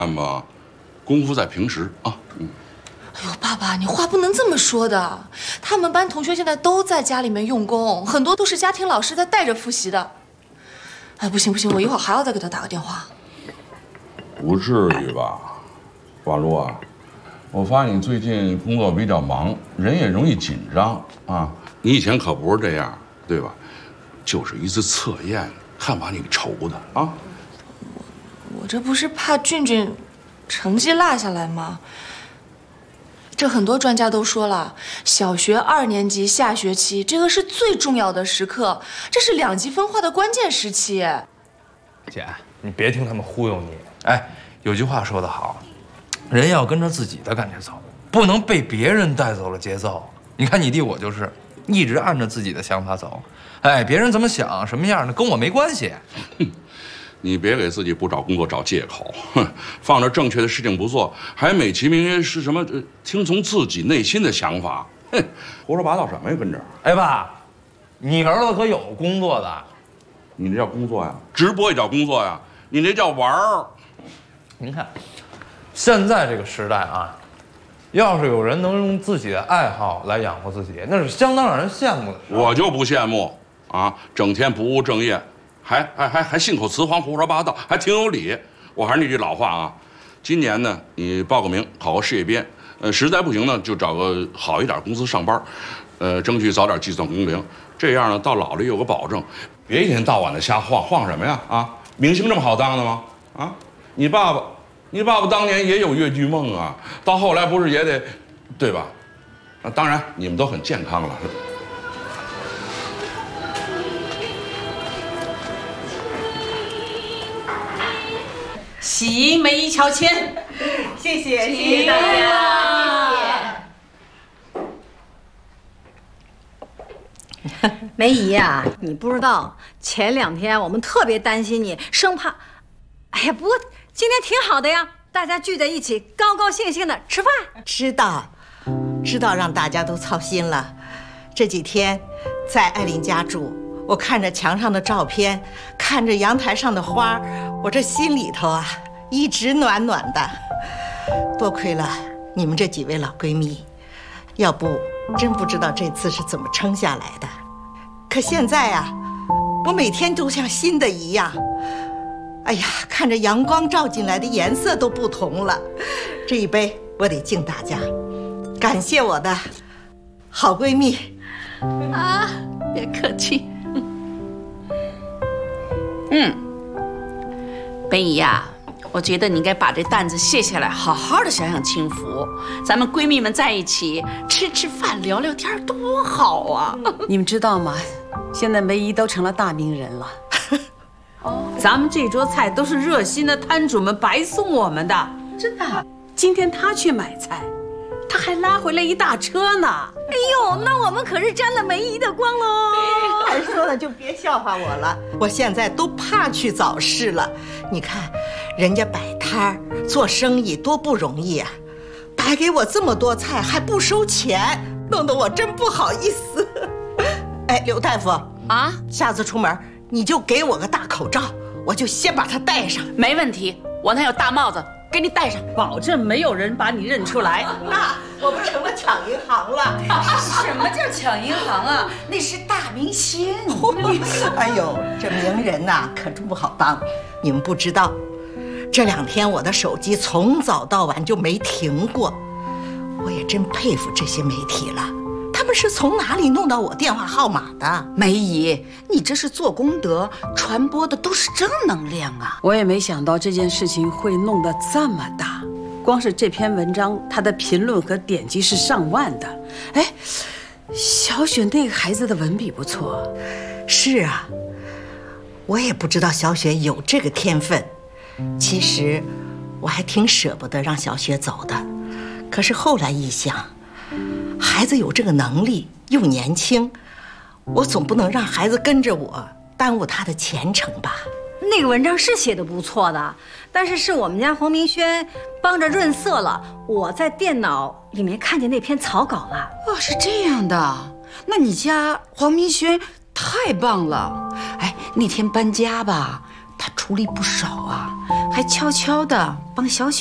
那么，功夫在平时啊。 哎呦，爸爸，你话不能这么说的。他们班同学现在都在家里面用功，很多都是家庭老师在带着复习的。哎，不行不行，我一会儿还要再给他打个电话。 不至于吧，婉露啊，我发现你最近工作比较忙，人也容易紧张啊。你以前可不是这样，对吧？就是一次测验，看把你愁的啊。 我这不是怕俊俊成绩落下来吗？这很多专家都说了，小学2年级下学期这个是最重要的时刻，这是2级分化的关键时期。 姐，你别听他们忽悠你。哎，有句话说得好，人要跟着自己的感觉走，不能被别人带走了节奏。你看你弟我就是，一直按照自己的想法走。哎，别人怎么想什么样的跟我没关系。 你别给自己不找工作找借口，放着正确的事情不做，还美其名曰是什么听从自己内心的想法，哼，胡说八道什么呀？跟这儿。 哎爸，你儿子可有工作的， 你这叫工作呀？直播也叫工作呀？你这叫玩儿。 您看，现在这个时代啊，要是有人能用自己的爱好来养活自己，那是相当让人羡慕的。 我就不羡慕啊，整天不务正业。还信口雌黄，胡说八道，还挺有理。我还是那句老话啊，今年呢，你报个名，考个事业编，实在不行呢，就找个好一点公司上班，争取早点计算工龄，这样呢，到老了有个保证，别一天到晚的瞎晃什么呀？啊，明星这么好当的吗？啊，你爸爸当年也有越剧梦啊，到后来不是也得，对吧？啊，当然你们都很健康了。 喜迎梅姨乔迁， 谢谢大家， 谢谢。梅姨呀，你不知道，前2天我们特别担心你，生怕……哎呀，不过今天挺好的呀，大家聚在一起，高高兴兴的吃饭。 知道，让大家都操心了。这几天在艾琳家住，我看着墙上的照片，看着阳台上的花，我这心里头啊一直暖暖的。多亏了你们这几位老闺蜜，要不真不知道这次是怎么撑下来的。可现在啊，我每天都像新的一样。哎呀，看着阳光照进来的颜色都不同了。这一杯我得敬大家，感谢我的好闺蜜。 啊，别客气。 梅姨呀，我觉得你应该把这担子卸下来，好好的享享清福。咱们闺蜜们在一起吃饭、聊聊天，多好啊！ 你们知道吗？现在梅姨都成了大名人了。 咱们这桌菜都是热心的摊主们白送我们的， 真的。今天她去买菜，她还拉回来一大车呢。 哎呦，那我们可是沾了梅姨的光喽！ 还说了就别笑话我了，我现在都怕去早市了。你看，人家摆摊儿做生意多不容易啊，摆给我这么多菜还不收钱，弄得我真不好意思。哎，刘大夫啊，下次出门你就给我个大口罩，我就先把它戴上。 没问题，我那有大帽子，给你戴上， 保证没有人把你认出来。 那我不成了抢银行了？ 什么叫抢银行啊？那是大明星。 哎呦，这名人呐，可真不好当。你们不知道，这2天我的手机从早到晚就没停过。我也真佩服这些媒体了，他们是从哪里弄到我电话号码的？ 梅姨，你这是做功德，传播的都是正能量啊！我也没想到这件事情会弄得这么大，光是这篇文章，它的评论和点击是上万的。哎，小雪那个孩子的文笔不错。 是啊，我也不知道小雪有这个天分。其实我还挺舍不得让小雪走的，可是后来一想，孩子有这个能力又年轻，我总不能让孩子跟着我耽误他的前程吧。 那个文章是写的不错的，但是我们家黄明轩帮着润色了，我在电脑里面看见那篇草稿了。 哦，是这样的，那你家黄明轩太棒了。哎，那天搬家吧，他出力不少啊， 还悄悄的帮小雪